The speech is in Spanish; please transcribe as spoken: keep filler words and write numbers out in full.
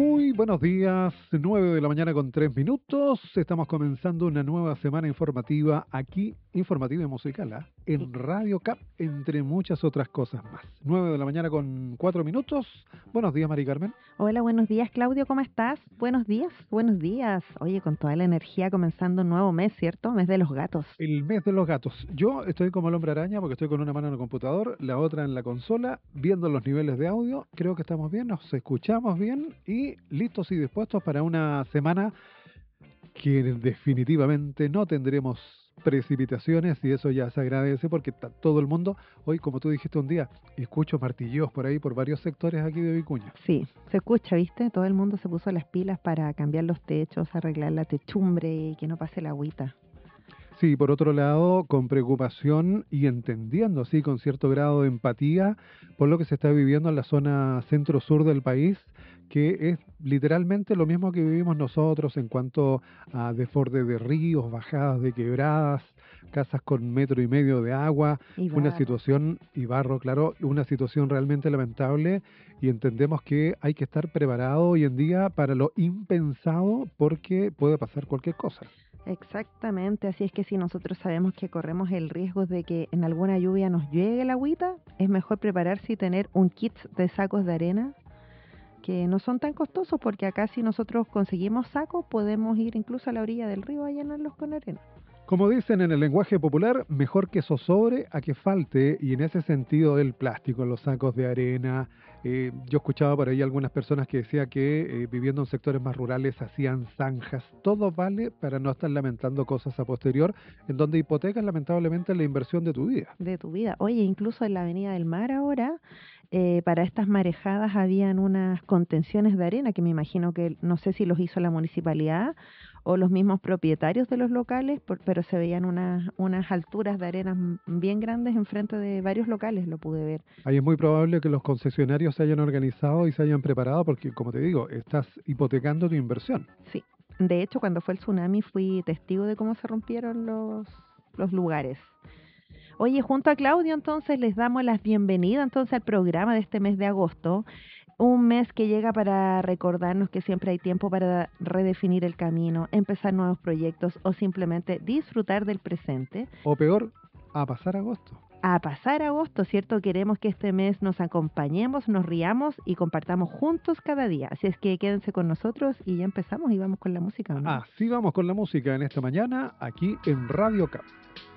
Muy buenos días, nueve de la mañana con tres minutos. Estamos comenzando una nueva semana informativa aquí, informativa y musical, ¿ah? En Radio Cap, entre muchas otras cosas más. nueve de la mañana con cuatro minutos. Buenos días, Mari Carmen. Hola, buenos días, Claudio, ¿cómo estás? Buenos días, buenos días. Oye, con toda la energía comenzando un nuevo mes, ¿cierto? Mes de los gatos. El mes de los gatos. Yo estoy como el hombre araña porque estoy con una mano en el computador, la otra en la consola, viendo los niveles de audio. Creo que estamos bien, nos escuchamos bien y listos y dispuestos para una semana que definitivamente no tendremos precipitaciones y eso ya se agradece porque está todo el mundo, hoy como tú dijiste un día, escucho martilleos por ahí por varios sectores aquí de Vicuña. Sí, se escucha, ¿viste? Todo el mundo se puso las pilas para cambiar los techos, arreglar la techumbre y que no pase la agüita. Sí, por otro lado, con preocupación y entendiendo, sí, con cierto grado de empatía por lo que se está viviendo en la zona centro-sur del país, que es literalmente lo mismo que vivimos nosotros en cuanto a desborde de ríos, bajadas de quebradas, casas con metro y medio de agua, Y una barro. situación, y barro, claro, una situación realmente lamentable y entendemos que hay que estar preparado hoy en día para lo impensado porque puede pasar cualquier cosa. Exactamente, así es que si nosotros sabemos que corremos el riesgo de que en alguna lluvia nos llegue la agüita, es mejor prepararse y tener un kit de sacos de arena que no son tan costosos porque acá si nosotros conseguimos sacos podemos ir incluso a la orilla del río a llenarlos con arena. Como dicen en el lenguaje popular, mejor que zozobre a que falte, y en ese sentido el plástico, los sacos de arena. Eh, yo escuchaba por ahí algunas personas que decían que eh, viviendo en sectores más rurales hacían zanjas. Todo vale para no estar lamentando cosas a posterior, en donde hipotecas lamentablemente la inversión de tu vida. De tu vida. Oye, incluso en la Avenida del Mar ahora, eh, para estas marejadas habían unas contenciones de arena que me imagino que no sé si los hizo la municipalidad o los mismos propietarios de los locales, por- pero se veían unas, unas alturas de arena m- bien grandes enfrente de varios locales, lo pude ver. Ahí es muy probable que los concesionarios se hayan organizado y se hayan preparado porque, como te digo, estás hipotecando tu inversión. Sí, de hecho cuando fue el tsunami fui testigo de cómo se rompieron los, los lugares. Oye, junto a Claudio entonces les damos las bienvenidas entonces al programa de este mes de agosto, un mes que llega para recordarnos que siempre hay tiempo para redefinir el camino, empezar nuevos proyectos o simplemente disfrutar del presente. O peor, a pasar agosto. A pasar agosto, ¿cierto? Queremos que este mes nos acompañemos, nos riamos y compartamos juntos cada día. Así es que quédense con nosotros y ya empezamos y vamos con la música, ¿o no? Así vamos con la música en esta mañana, aquí en Radio Cap.